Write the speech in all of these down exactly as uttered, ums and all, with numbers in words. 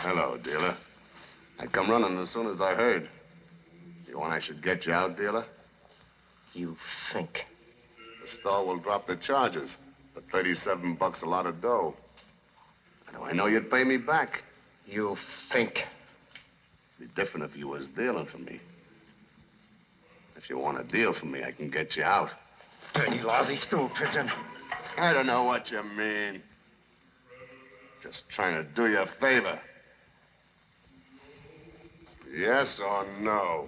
Hello, dealer. I come running as soon as I heard. You want I should get you out, dealer? You think? The store will drop the charges, but thirty-seven bucks a lot of dough. Now, I know you'd pay me back. You think? It'd be different if you was dealing for me. If you want a deal from me, I can get you out. Dirty, lousy stool pigeon. I don't know what you mean. Just trying to do you a favor. Yes or no?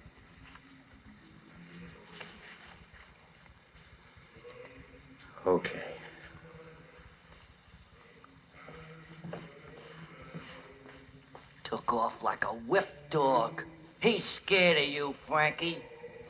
Okay. Took off like a whipped dog. He's scared of you, Frankie.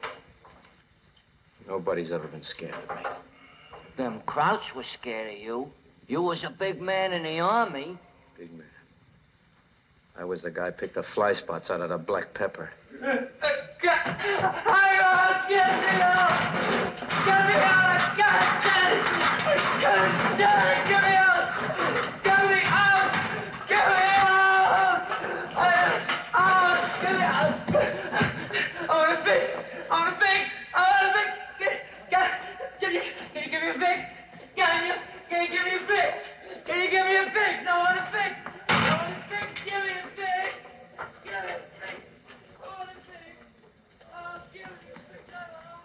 Nobody's ever been scared of me. Them Krauts were scared of you. You was a big man in the army. Big man. I was the guy picked the fly spots out of the black pepper. Get me out! Get me out! Get me out! God damn it! God damn it! Get me out! Get me out! Get me out! Out! Get me out! I want a fix! I want a fix! I want a fix! Can, can, you, can you give me a fix? Can you? Can you give me a fix? Can you give me a fix? I want a fix! I want a fix! Give me a fix! Give me a fix! I want a fix! Oh, give me a fix! I want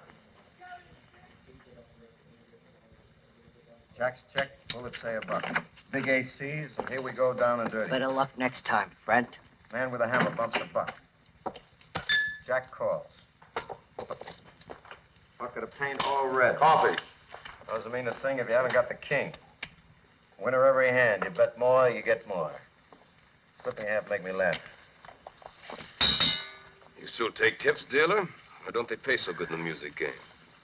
Checks checked, bullets say a buck. Big A Cs, and here we go down and dirty. Better luck next time, friend. Man with a hammer bumps a buck. Jack calls. Bucket of paint all red. Coffee. Doesn't mean a thing if you haven't got the king. Winner every hand. You bet more, you get more. Slipping half make me laugh. You still take tips, dealer? Or don't they pay so good in the music game?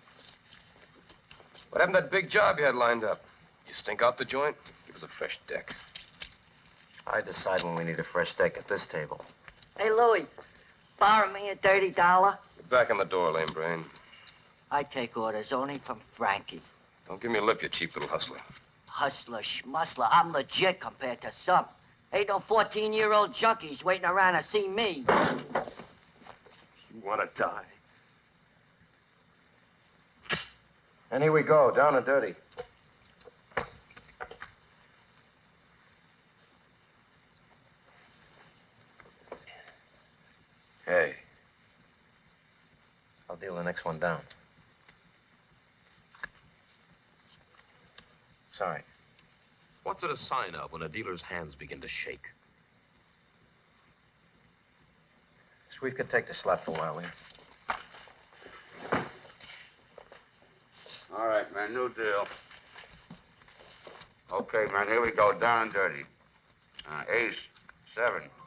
What happened to that big job you had lined up? You stink out the joint? Give us a fresh deck. I decide when we need a fresh steak at this table. Hey, Louie, borrow me a dirty dollar. Get back on the door, lame brain. I take orders only from Frankie. Don't give me a lip, you cheap little hustler. Hustler, schmusler, I'm legit compared to some. Ain't no fourteen-year-old junkies waiting around to see me. You want to die? And here we go, down and dirty. Hey. I'll deal the next one down. Sorry. What's it a sign of when a dealer's hands begin to shake? Sweet could take the slap for a while, will you? All right, man, new deal. Okay, man, here we go, down and dirty. Uh, ace, seven,